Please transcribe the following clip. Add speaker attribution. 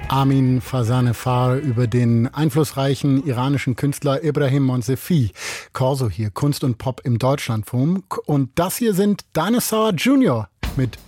Speaker 1: Amin Fasaneh-Farr über den einflussreichen iranischen Künstler Ebrahim Monsefi. Corso hier, Kunst und Pop im Deutschlandfunk. Und das hier sind Dinosaur Jr. mit